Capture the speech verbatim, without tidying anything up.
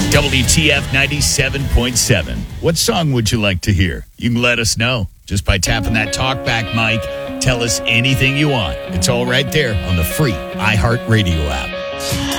W T F ninety-seven point seven. What song would you like to hear? You can let us know just by tapping that talkback mic. Tell us anything you want. It's all right there on the free iHeartRadio app.